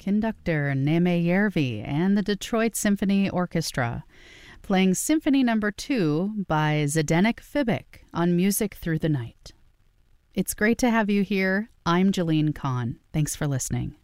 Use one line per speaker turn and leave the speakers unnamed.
conductor Neme Järvi and the Detroit Symphony Orchestra, playing Symphony No. 2 by Zdeněk Fibik on Music Through the Night. It's great to have you here. I'm Jalene Kahn. Thanks for listening.